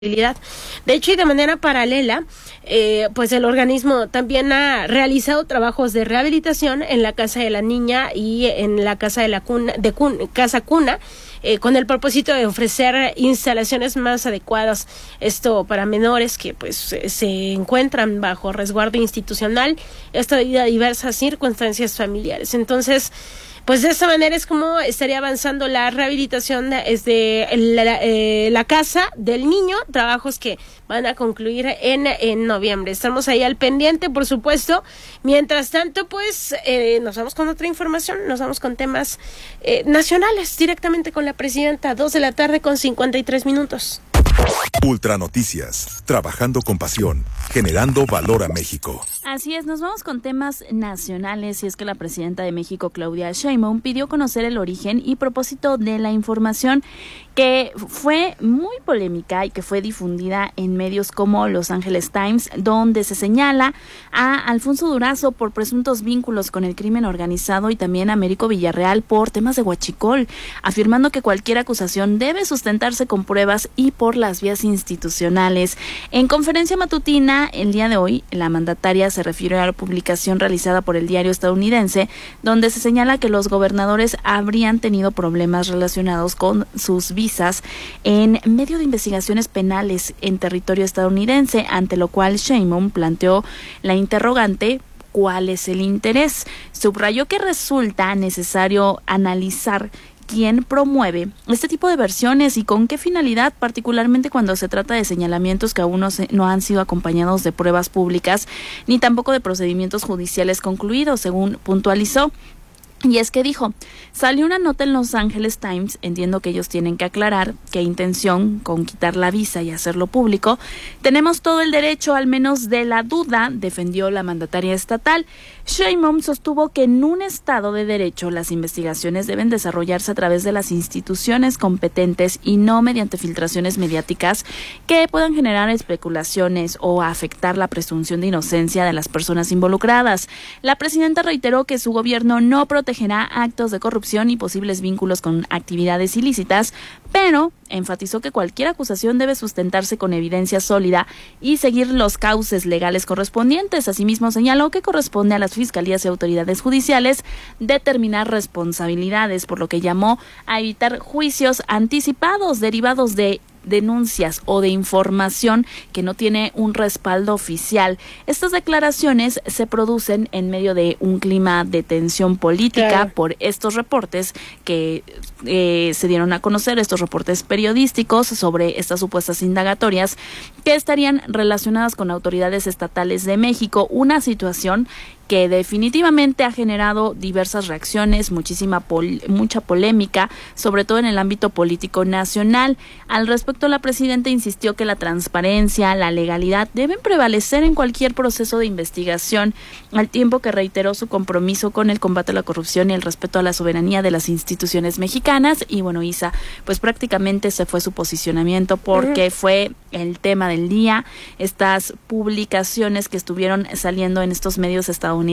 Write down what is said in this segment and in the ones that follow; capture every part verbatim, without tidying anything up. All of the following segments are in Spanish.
De hecho, y de manera paralela, eh, pues el organismo también ha realizado trabajos de rehabilitación en la Casa de la Niña y en la Casa de la Cuna, de cuna, Casa Cuna, eh, con el propósito de ofrecer instalaciones más adecuadas, esto para menores que pues se encuentran bajo resguardo institucional, esto debido a diversas circunstancias familiares. Entonces, pues de esta manera es como estaría avanzando la rehabilitación desde la, eh, la Casa del Niño, trabajos que van a concluir en, en noviembre. Estamos ahí al pendiente, por supuesto. Mientras tanto, pues eh, nos vamos con otra información, nos vamos con temas eh, nacionales, directamente con la presidenta, dos de la tarde con cincuenta y tres minutos. Ultra Noticias, trabajando con pasión, generando valor a México. Así es, nos vamos con temas nacionales y es que la presidenta de México, Claudia Sheinbaum, pidió conocer el origen y propósito de la información que fue muy polémica y que fue difundida en medios como Los Angeles Times, donde se señala a Alfonso Durazo por presuntos vínculos con el crimen organizado y también a Américo Villarreal por temas de huachicol, afirmando que cualquier acusación debe sustentarse con pruebas y por las vías institucionales. En conferencia matutina el día de hoy, la mandataria se refirió a la publicación realizada por el diario estadounidense, donde se señala que los gobernadores habrían tenido problemas relacionados con sus visas en medio de investigaciones penales en territorio estadounidense, ante lo cual Sheinbaum planteó la interrogante: ¿cuál es el interés? Subrayó que resulta necesario analizar quién promueve este tipo de versiones y con qué finalidad, particularmente cuando se trata de señalamientos que aún no, se, no han sido acompañados de pruebas públicas ni tampoco de procedimientos judiciales concluidos, según puntualizó. Y es que dijo, salió una nota en Los Angeles Times, entiendo que ellos tienen que aclarar qué intención con quitar la visa y hacerlo público. Tenemos todo el derecho, al menos de la duda, defendió la mandataria estatal. Sheinbaum sostuvo que en un Estado de Derecho las investigaciones deben desarrollarse a través de las instituciones competentes y no mediante filtraciones mediáticas que puedan generar especulaciones o afectar la presunción de inocencia de las personas involucradas. La presidenta reiteró que su gobierno no protegerá actos de corrupción y posibles vínculos con actividades ilícitas, pero enfatizó que cualquier acusación debe sustentarse con evidencia sólida y seguir los cauces legales correspondientes. Asimismo, señaló que corresponde a las fiscalías y autoridades judiciales determinar responsabilidades, por lo que llamó a evitar juicios anticipados derivados de denuncias o de información que no tiene un respaldo oficial. Estas declaraciones se producen en medio de un clima de tensión política, claro, por estos reportes que eh, se dieron a conocer, estos reportes periodísticos sobre estas supuestas indagatorias que estarían relacionadas con autoridades estatales de México, una situación que definitivamente ha generado diversas reacciones, muchísima pol- mucha polémica, sobre todo en el ámbito político nacional. Al respecto, la presidenta insistió que la transparencia, la legalidad deben prevalecer en cualquier proceso de investigación, al tiempo que reiteró su compromiso con el combate a la corrupción y el respeto a la soberanía de las instituciones mexicanas. Y bueno, Isa, pues prácticamente ese fue su posicionamiento, porque uh-huh. fue el tema del día, estas publicaciones que estuvieron saliendo en estos medios estadounidenses,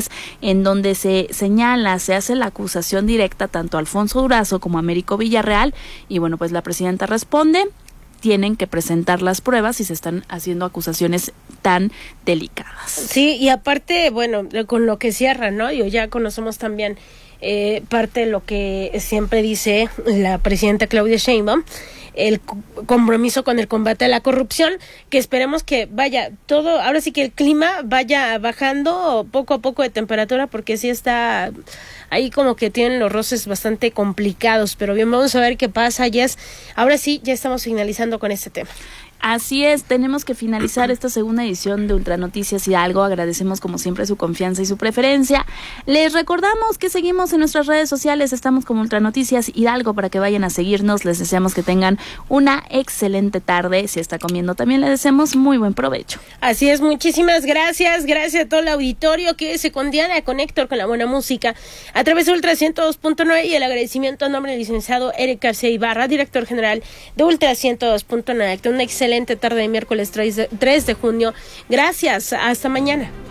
en donde se señala, se hace la acusación directa tanto a Alfonso Durazo como a Américo Villarreal, y bueno, pues la presidenta responde: tienen que presentar las pruebas si se están haciendo acusaciones tan delicadas. Sí, y aparte, bueno, con lo que cierra, ¿no? Yo ya conocemos también eh, parte de lo que siempre dice la presidenta Claudia Sheinbaum, el compromiso con el combate a la corrupción, que esperemos que vaya todo, ahora sí que el clima vaya bajando poco a poco de temperatura, porque sí está ahí como que tienen los roces bastante complicados, pero bien, vamos a ver qué pasa. Ya es, ahora sí, ya estamos finalizando con este tema. Así es, tenemos que finalizar esta segunda edición de Ultra Noticias Hidalgo. Agradecemos como siempre su confianza y su preferencia. Les recordamos que seguimos en nuestras redes sociales, estamos como Ultra Noticias Hidalgo para que vayan a seguirnos. Les deseamos que tengan una excelente tarde. Si está comiendo también le deseamos muy buen provecho. Así es, muchísimas gracias, gracias a todo el auditorio que se con Diana, con Héctor, con la buena música a través de Ultra ciento dos punto nueve, y el agradecimiento a nombre del licenciado Eric García Ibarra, director general de Ultra ciento dos punto nueve. Una excelente tarde de miércoles tres de junio. Gracias, hasta mañana.